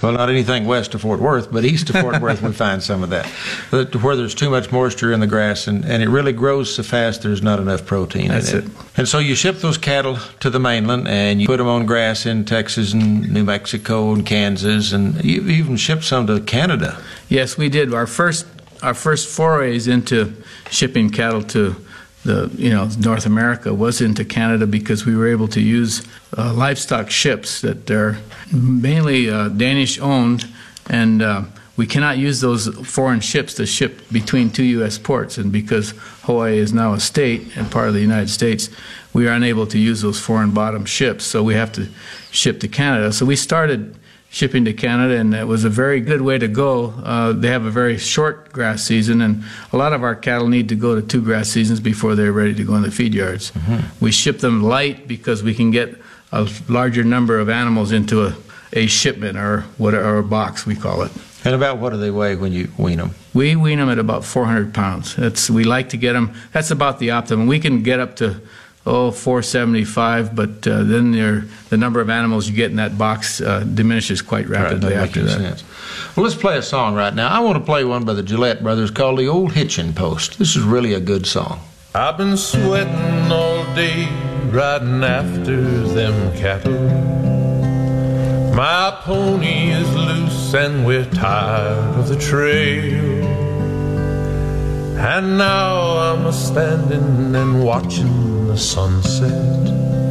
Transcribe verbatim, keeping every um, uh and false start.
Well, not anything west of Fort Worth, but east of Fort Worth we find some of that. But where there's too much moisture in the grass, and, and it really grows so fast there's not enough protein That's in it. it. And so you ship those cattle to the mainland, and you put them on grass in Texas and New Mexico and Kansas, and you even shipped some to Canada. Yes, we did. Our first our first forays into shipping cattle to the you know North America was into Canada, because we were able to use uh, livestock ships that are mainly uh, Danish owned, and uh, we cannot use those foreign ships to ship between two U S ports. And because Hawaii is now a state and part of the United States, we are unable to use those foreign bottom ships, so we have to ship to Canada. So we started shipping to Canada, and it was a very good way to go. Uh, they have a very short grass season, and a lot of our cattle need to go to two grass seasons before they're ready to go in the feed yards. Mm-hmm. We ship them light because we can get a larger number of animals into a, a shipment, or what, or a box we call it. And about what do they weigh when you wean them? We wean them at about four hundred pounds. That's, we like to get them, that's about the optimum. We can get up to oh, four seventy-five, but uh, then the number of animals you get in that box uh, diminishes quite rapidly right, after that. Sense. Well, let's play a song right now. I want to play one by the Gillette Brothers called The Old Hitching Post. This is really a good song. I've been sweating all day riding after them cattle. My pony is loose and we're tired of the trail. And now I'm a standing and watching the sunset.